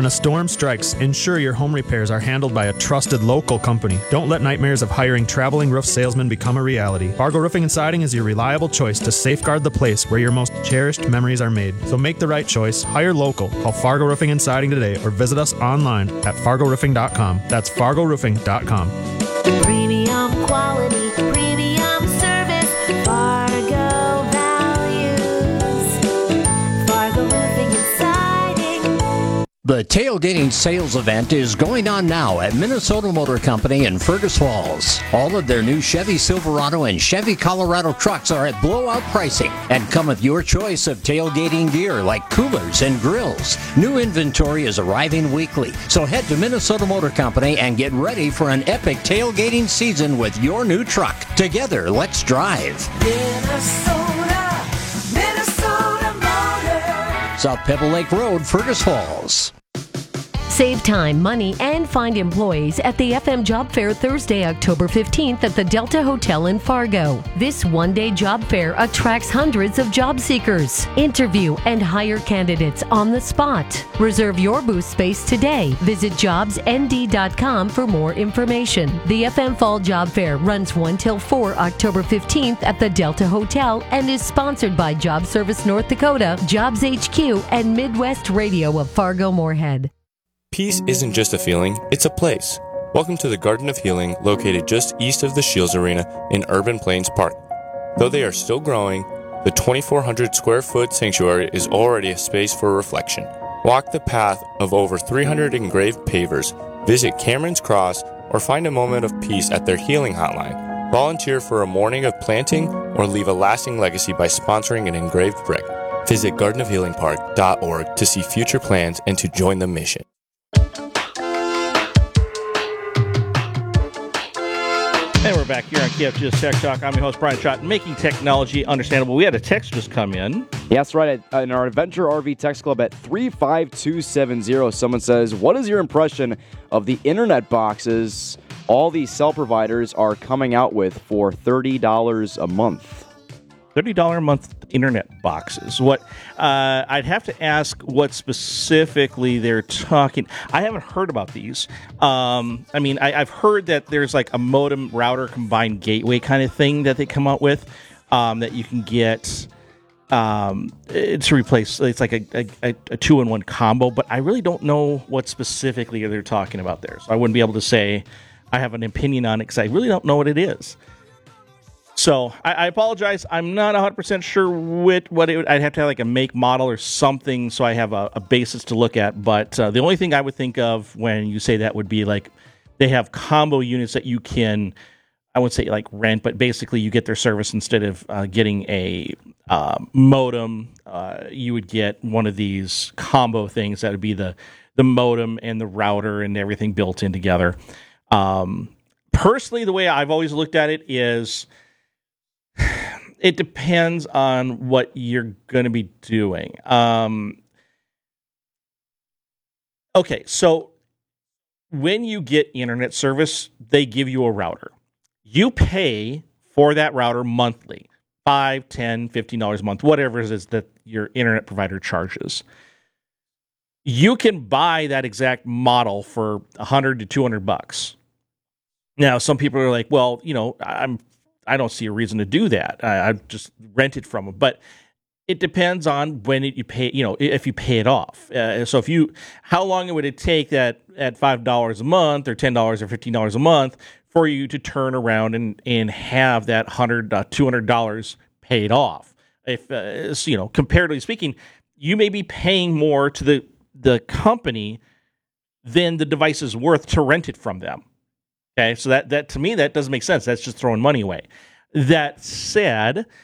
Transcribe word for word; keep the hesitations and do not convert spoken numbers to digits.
When a storm strikes, ensure your home repairs are handled by a trusted local company. Don't let nightmares of hiring traveling roof salesmen become a reality. Fargo Roofing and Siding is your reliable choice to safeguard the place where your most cherished memories are made. So make the right choice. Hire local. Call Fargo Roofing and Siding today or visit us online at fargo roofing dot com. That's fargo roofing dot com. Premium quality, premium service, Fargo values, Fargo Roofing and Siding. The tailgating sales event is going on now at Minnesota Motor Company in Fergus Falls. All of their new Chevy Silverado and Chevy Colorado trucks are at blowout pricing and come with your choice of tailgating gear like coolers and grills. New inventory is arriving weekly, so head to Minnesota Motor Company and get ready for an epic tailgating season with your new truck. Together, let's drive. Minnesota, Minnesota Motor. South Pebble Lake Road, Fergus Falls. Save time, money, and find employees at the F M Job Fair Thursday, October fifteenth at the Delta Hotel in Fargo. This one-day job fair attracts hundreds of job seekers. Interview and hire candidates on the spot. Reserve your booth space today. Visit jobs n d dot com for more information. The F M Fall Job Fair runs one till four October fifteenth at the Delta Hotel and is sponsored by Job Service North Dakota, Jobs H Q, and Midwest Radio of Fargo-Moorhead. Peace isn't just a feeling, it's a place. Welcome to the Garden of Healing, located just east of the Shields Arena in Urban Plains Park. Though they are still growing, the twenty-four hundred square foot sanctuary is already a space for reflection. Walk the path of over three hundred engraved pavers, visit Cameron's Cross, or find a moment of peace at their healing hotline. Volunteer for a morning of planting or leave a lasting legacy by sponsoring an engraved brick. Visit garden of healing park dot org to see future plans and to join the mission. And we're back here on K F G S Tech Talk. I'm your host, Brian Schott, making technology understandable. We had a text just come in. Yeah, that's right. In our Adventure R V Text Club at three five two seven zero, someone says, what is your impression of the internet boxes all these cell providers are coming out with for thirty dollars a month? thirty dollars a month internet boxes. What uh, I'd have to ask what specifically they're talking. I haven't heard about these. Um, I mean, I, I've heard that there's like a modem router combined gateway kind of thing that they come out with um, that you can get um, to replace. It's like a, a, a two-in-one combo, but I really don't know what specifically they're talking about there. So I wouldn't be able to say I have an opinion on it because I really don't know what it is. So I, I apologize. I'm not one hundred percent sure what, what it would, I'd have to have like a make, model, or something so I have a, a basis to look at. But uh, the only thing I would think of when you say that would be like they have combo units that you can, I would say like rent, but basically you get their service instead of uh, getting a uh, modem. Uh, you would get one of these combo things that would be the the modem and the router and everything built in together. Um, personally, the way I've always looked at it is, it depends on what you're going to be doing. Um, okay, so when you get internet service, they give you a router. You pay for that router monthly, five, ten, fifteen dollars a month, whatever it is that your internet provider charges. You can buy that exact model for one hundred to two hundred bucks. Now, some people are like, well, you know, I'm I don't see a reason to do that. I, I just rent it from them. But it depends on when it, you pay, you know, if you pay it off. Uh, so if you, how long would it take that at five dollars a month or ten dollars or fifteen dollars a month for you to turn around and, and have that one hundred dollars, two hundred dollars paid off? If, uh, you know, comparatively speaking, you may be paying more to the, the company than the device is worth to rent it from them. Okay, so that, that to me, that doesn't make sense. That's just throwing money away. That said,